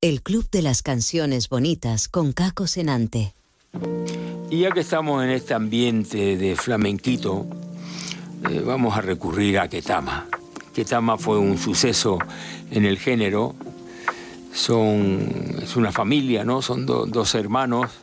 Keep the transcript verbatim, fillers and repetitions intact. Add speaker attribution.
Speaker 1: El Club de las Canciones Bonitas con Caco Senante.
Speaker 2: Y ya que estamos en este ambiente de flamenquito, eh, vamos a recurrir a Ketama. Ketama fue un suceso en el género. Son, es una familia, ¿no? Son do, dos hermanos